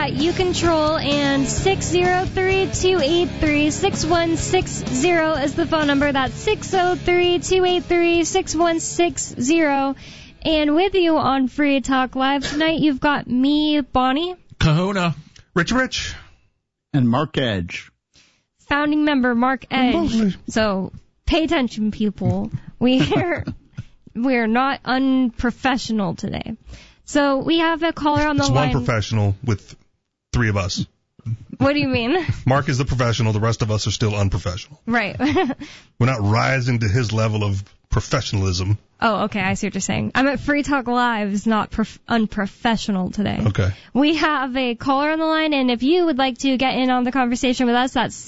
that you control, and 603-283-6160 is the phone number. That's 603-283-6160. And with you on Free Talk Live tonight, you've got me, Bonnie. Kahuna. Rich. And Mark Edge. Founding member Mark Edge. So pay attention, people. We're not unprofessional today. So we have a caller on the line. It's one professional with three of us. What do you mean? Mark is the professional. The rest of us are still unprofessional. Right. We're not rising to his level of professionalism. Oh, okay. I see what you're saying. I'm at Free Talk Live. It's not unprofessional today. Okay. We have a caller on the line, and if you would like to get in on the conversation with us, that's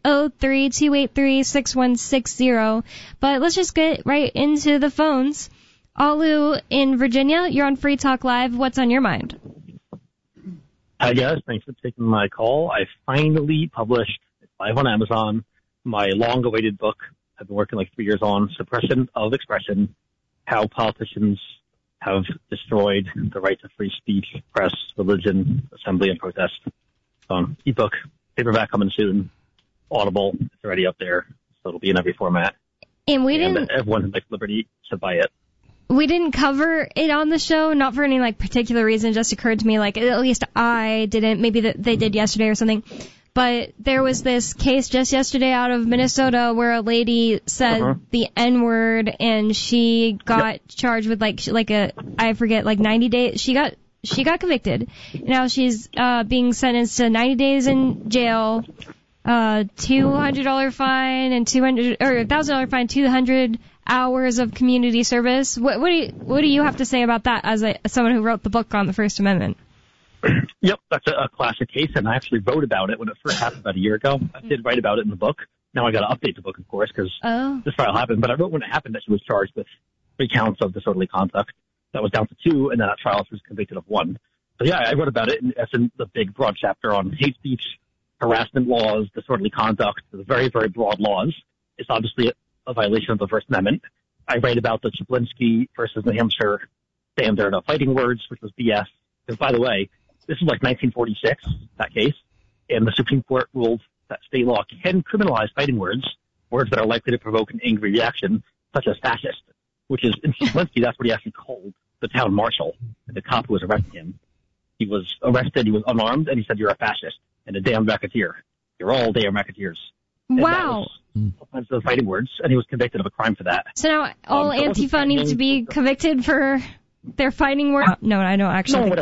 603-283-6160. But let's just get right into the phones. Alu in Virginia, you're on Free Talk Live. What's on your mind? Hi, guys. Thanks for taking my call. I finally published, live on Amazon, my long-awaited book I've been working like 3 years on, Suppression of Expression, How Politicians Have Destroyed the Right to Free Speech, Press, Religion, Assembly, and Protest. Ebook, paperback coming soon, Audible, it's already up there, so it'll be in every format. And everyone who makes liberty should buy it. We didn't cover it on the show, not for any particular reason. It just occurred to me, at least I didn't. Maybe they did yesterday or something. But there was this case just yesterday out of Minnesota where a lady said the N-word, and she got charged with 90 days. She got convicted. Now she's being sentenced to 90 days in jail, $200 fine, and $1,000 fine, 200 hours of community service. What do you have to say about that as someone who wrote the book on the First Amendment? Yep, that's a classic case, and I actually wrote about it when it first happened about a year ago. I did write about it in the book. Now I got to update the book, of course, because this trial happened. But I wrote when it happened that she was charged with 3 counts of disorderly conduct. That was down to 2, and then at trial she was convicted of 1. So yeah, I wrote about it, and that's in the big broad chapter on hate speech, harassment laws, disorderly conduct, the very, very broad laws. It's obviously a violation of the First Amendment. I write about the Chaplinsky versus New Hampshire standard of fighting words, which was BS. Because, by the way, this is 1946, that case, and the Supreme Court ruled that state law can criminalize fighting words that are likely to provoke an angry reaction, such as fascist, which is, in Chaplinsky, that's what he actually called the town marshal, the cop who was arresting him. He was arrested, he was unarmed, and he said, "You're a fascist and a damn racketeer. You're all damn racketeers." Wow. Of the fighting words, and he was convicted of a crime for that. So now all Antifa needs to be convicted for their fighting words? No, I don't actually.